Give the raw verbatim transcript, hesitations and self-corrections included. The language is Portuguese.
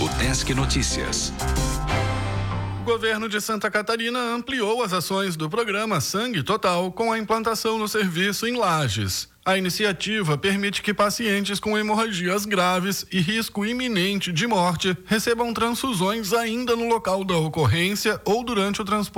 Udesc Notícias. O governo de Santa Catarina ampliou as ações do programa Sangue Total com a implantação no serviço em Lages. A iniciativa permite que pacientes com hemorragias graves e risco iminente de morte recebam transfusões ainda no local da ocorrência ou durante o transporte